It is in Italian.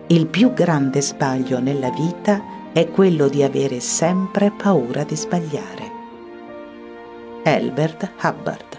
Il più grande sbaglio nella vita è quello di avere sempre paura di sbagliare. Elbert Hubbard.